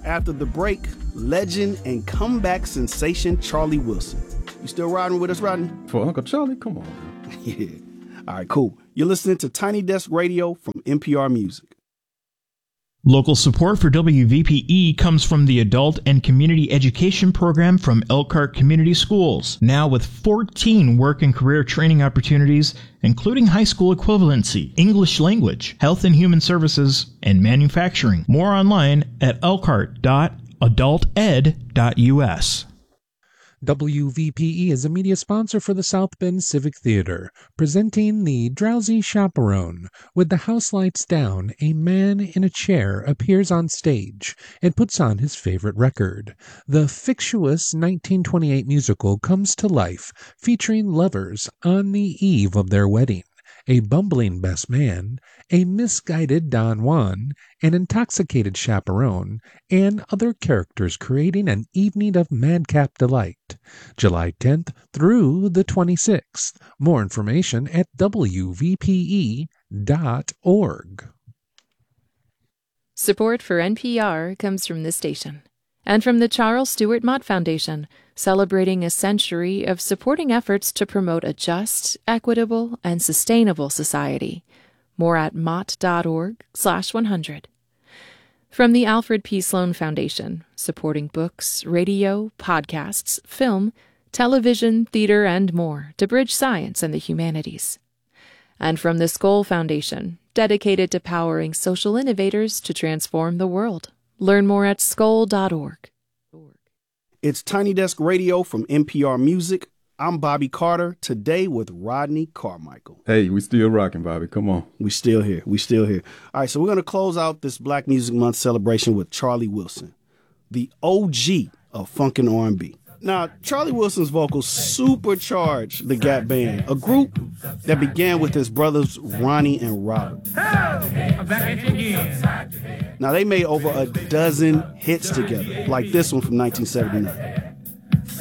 After the break, legend and comeback sensation Charlie Wilson. You still riding with us, Rodney? For Uncle Charlie? Come on. Yeah. All right, cool. You're listening to Tiny Desk Radio from NPR Music. Local support for WVPE comes from the Adult and Community Education Program from Elkhart Community Schools, now with 14 work and career training opportunities, including high school equivalency, English language, health and human services, and manufacturing. More online at elkhart.adulted.us. WVPE is a media sponsor for the South Bend Civic Theater, presenting The Drowsy Chaperone. With the house lights down, a man in a chair appears on stage and puts on his favorite record. The fictitious 1928 musical comes to life, featuring lovers on the eve of their wedding, a bumbling best man, a misguided Don Juan, an intoxicated chaperone, and other characters creating an evening of madcap delight. July 10th through the 26th. More information at wvpe.org. Support for NPR comes from this station and from the Charles Stewart Mott Foundation, celebrating a century of supporting efforts to promote a just, equitable, and sustainable society. More at mott.org/100. From the Alfred P. Sloan Foundation, supporting books, radio, podcasts, film, television, theater, and more to bridge science and the humanities. And from the Skoll Foundation, dedicated to powering social innovators to transform the world. Learn more at skoll.org. It's Tiny Desk Radio from NPR Music. I'm Bobby Carter, today with Rodney Carmichael. Hey, we still rocking, Bobby. Come on. We still here. All right, so we're going to close out this Black Music Month celebration with Charlie Wilson, the OG of funk and R&B. Now, Charlie Wilson's vocals supercharged the Gap Band, a group that began with his brothers Ronnie and Robert. Now, they made over a dozen hits together, like this one from 1979.